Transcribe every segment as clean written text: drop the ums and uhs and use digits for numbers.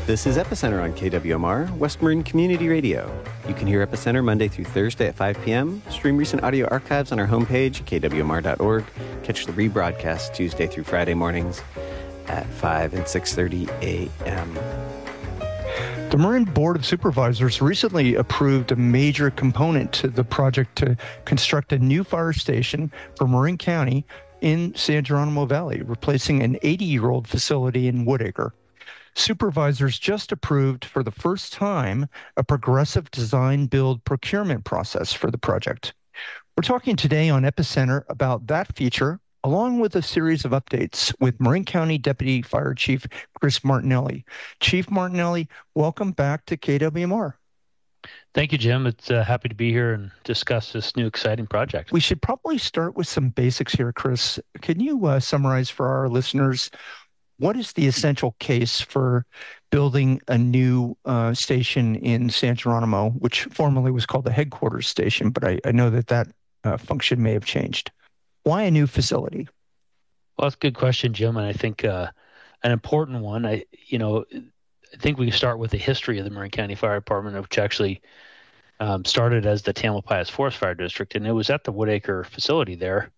This is Epicenter on KWMR, West Marin Community Radio. You can hear Epicenter Monday through Thursday at 5 p.m., stream recent audio archives on our homepage, kwmr.org, catch the rebroadcast Tuesday through Friday mornings at 5 and 6:30 a.m. The Marin Board of Supervisors recently approved a major component to the project to construct a new fire station for Marin County in San Geronimo Valley, replacing an 80-year-old facility in Woodacre. Supervisors just approved for the first time a progressive design build procurement process for the project. We're talking today on Epicenter about that feature, along with a series of updates with Marin County Deputy Fire Chief Chris Martinelli. Chief Martinelli, welcome back to KWMR. Thank you, Jim. It's happy to be here and discuss this new exciting project. We should probably start with some basics here, Chris. Can you summarize for our listeners what is the essential case for building a new station in San Geronimo, which formerly was called the headquarters station, but I know that function may have changed. Why a new facility? Well, that's a good question, Jim, and I think an important one. I think we can start with the history of the Marin County Fire Department, which actually started as the Tamalpais Forest Fire District, and it was at the Woodacre facility there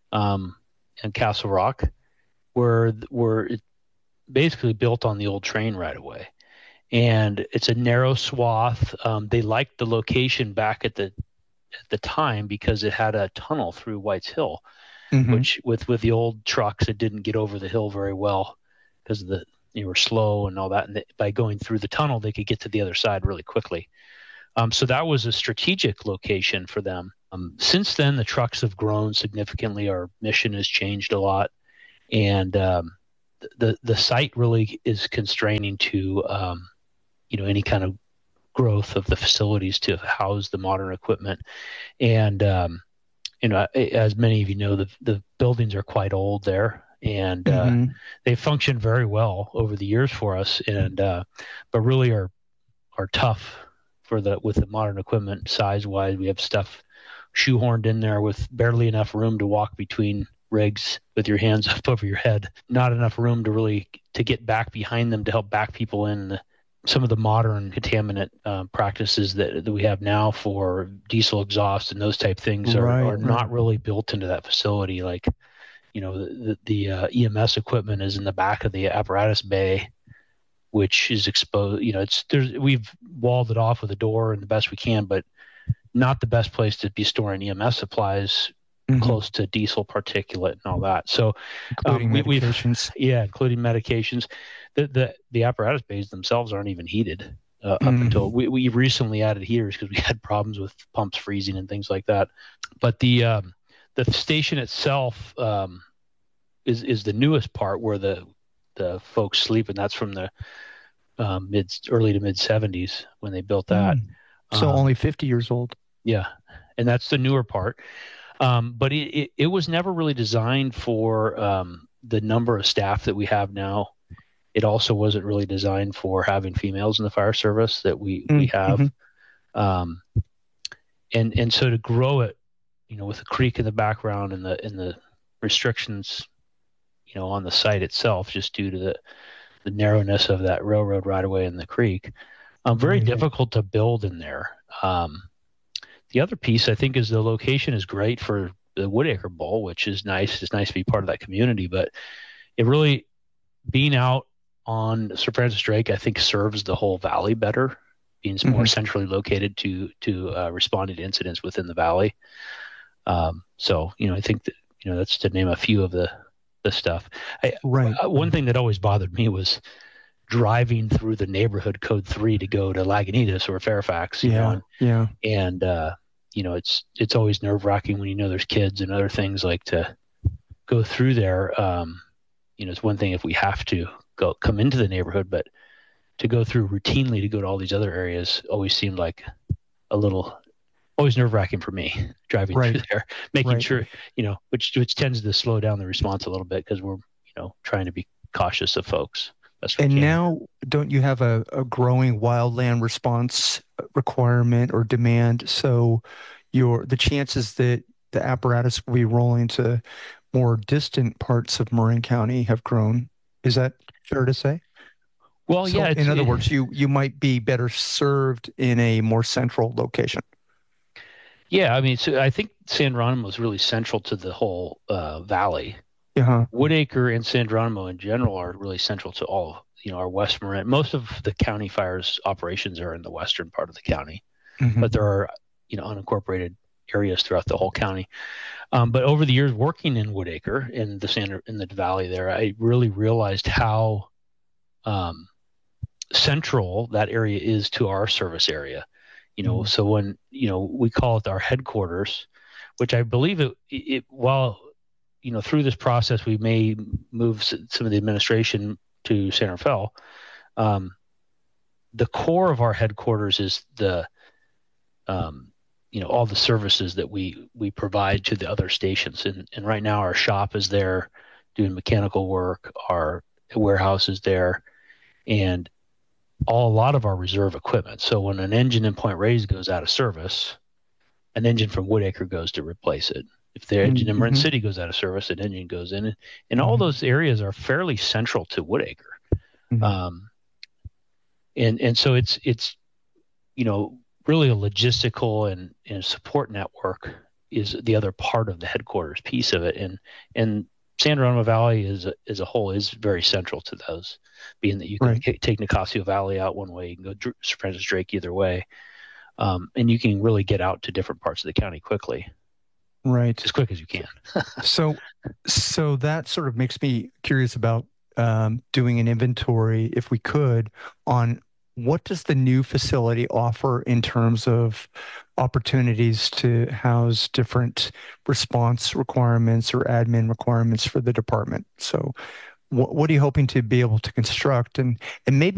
in Castle Rock, where it basically built on the old train right away. And it's a narrow swath. They liked the location back at the time because it had a tunnel through White's Hill, which with the old trucks, it didn't get over the hill very well because they were slow and all that. And by going through the tunnel, they could get to the other side really quickly. So that was a strategic location for them. Since then, the trucks have grown significantly. Our mission has changed a lot. And the site really is constraining to any kind of growth of the facilities to house the modern equipment. And as many of you know, the buildings are quite old there, and they functioned very well over the years for us, and but really are tough with the modern equipment size wise. We have stuff shoehorned in there with barely enough room to walk between rigs with your hands up over your head, not enough room to get back behind them to help back people in. Some of the modern contaminant practices that we have now for diesel exhaust and those type things are not really built into that facility. Like, the EMS equipment is in the back of the apparatus bay, which is exposed. We've walled it off with a door and the best we can, but not the best place to be storing EMS supplies close to diesel particulate and all that. So including medications. Including medications. The apparatus bays themselves aren't even heated up until we recently added heaters because we had problems with pumps freezing and things like that. But the station itself is the newest part where the folks sleep, and that's from the early to mid 70s when they built that. So only 50 years old. Yeah, and that's the newer part. But it was never really designed for the number of staff that we have now. It also wasn't really designed for having females in the fire service that we have. And so to grow it, with a creek in the background and the restrictions, on the site itself, just due to the narrowness of that railroad right away in the creek, very difficult to build in there. The other piece, I think, is the location is great for the Woodacre Bowl, which is nice. It's nice to be part of that community, but it really, being out on Sir Francis Drake, I think, serves the whole valley better, being more centrally located to responding to incidents within the valley. So, I think that, that's to name a few of the stuff. One thing that always bothered me was driving through the neighborhood code 3 to go to Lagunitas or Fairfax, and it's always nerve wracking when there's kids and other things like to go through there. It's one thing if we have to come into the neighborhood, but to go through routinely to go to all these other areas always seemed like always nerve wracking for me driving through there, making sure, which tends to slow down the response a little bit because we're, trying to be cautious of folks. And now, don't you have a growing wildland response requirement or demand? So the chances that the apparatus will be rolling to more distant parts of Marin County have grown. Is that fair to say? Well, So yeah. in other words, you might be better served in a more central location. Yeah, I mean, so I think San Geronimo is really central to the whole valley. Yeah. Woodacre and San Geronimo in general are really central to all, our West Marin. Most of the county fires operations are in the western part of the county, Mm-hmm. but there are, unincorporated areas throughout the whole county. But over the years working in Woodacre in the valley there, I really realized how central that area is to our service area. So when we call it our headquarters, which I believe it while through this process we may move some of the administration to San Rafael. The core of our headquarters is the all the services that we provide to the other stations, and right now our shop is there doing mechanical work, our warehouse is there, and a lot of our reserve equipment. So when an engine in Point Reyes goes out of service, an engine from Woodacre goes to replace it. If the engine in Marin City goes out of service, an engine goes in. And all those areas are fairly central to Woodacre. And so it's really a logistical and support network is the other part of the headquarters piece of it. And San Geronimo Valley as a whole is very central to those, being that you can take Nicasio Valley out one way, you can go Francis Drake either way, and you can really get out to different parts of the county quickly. Right. As quick as you can. So that sort of makes me curious about doing an inventory, if we could, on what does the new facility offer in terms of opportunities to house different response requirements or admin requirements for the department. So what are you hoping to be able to construct? And maybe